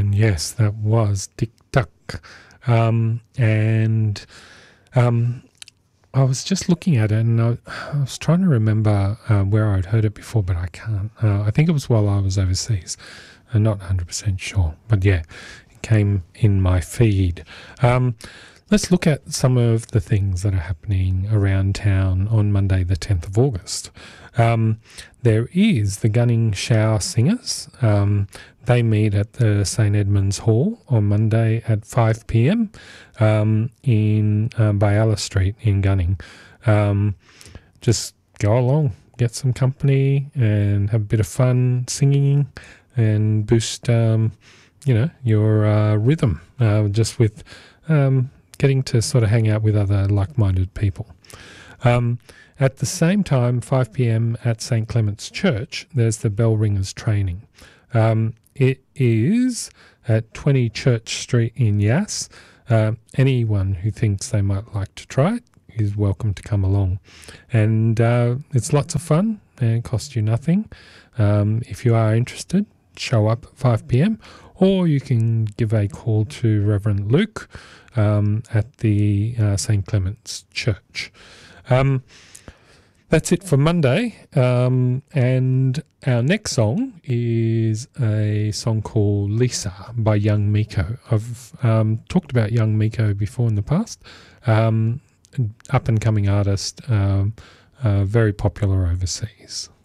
And yes, that was Tick Tuck. And I was just looking at it, and I was trying to remember where I'd heard it before, but I can't. I think it was while I was overseas. I'm not 100% sure. But yeah, it came in my feed. Let's look at some of the things that are happening around town on Monday, the 10th of August. There is the Gunning Shower Singers. They meet at the St Edmunds Hall on Monday at 5 p.m. In Bayala Street in Gunning. Just go along, get some company and have a bit of fun singing and boost, your rhythm just with getting to sort of hang out with other like-minded people. At the same time, 5 p.m. at St Clement's Church, there's the Bell Ringers training. It is at 20 Church Street in Yass. Anyone who thinks they might like to try it is welcome to come along. And it's lots of fun and it costs you nothing. If you are interested, show up at 5 p.m. or you can give a call to Reverend Luke at the St Clement's Church. That's it for Monday, and our next song is a song called Lisa by Young Miko. I've talked about Young Miko before in the past. Up-and-coming artist, very popular overseas.